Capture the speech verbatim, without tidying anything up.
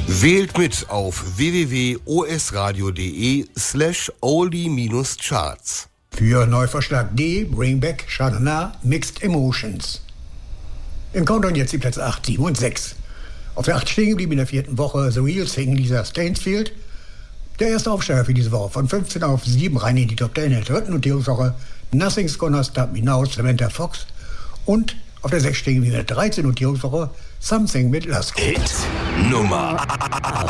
Wählt mit auf www.osradio.de slash oldie-charts. Für Neuvorschlag D, Bring Back Chardonnay Mixed Emotions. Im Countdown jetzt die Plätze acht, sieben und sechs. Auf der acht stehen geblieben in der vierten Woche The Real Thing, Lisa Stansfield. Der erste Aufsteiger für diese Woche von fünfzehn auf sieben rein in die Top zehn in der dritten Notierungswoche. Nothing's Gonna Stop Me Now, Samantha Fox. Und auf der sechs stehen geblieben in der dreizehnten Notierungswoche Something mit Lasko. Hit Nummer